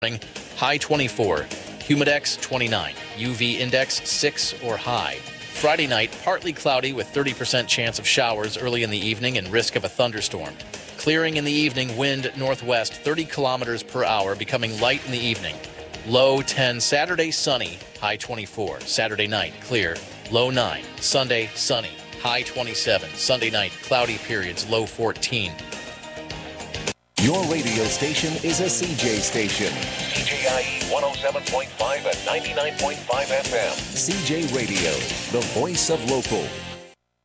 high 24. Humidex 29. UV index 6 or high. Friday night, partly cloudy with 30% chance of showers early in the evening and risk of a thunderstorm. Clearing in the evening, wind northwest 30 kilometers per hour, becoming light in the evening. Low 10. Saturday, sunny, high 24. Saturday night, clear, low 9. Sunday, sunny, high 27. Sunday night, cloudy periods, low 14. Your radio station is a CJ station. CJIE 107.5 and 99.5 FM. CJ Radio, the voice of local.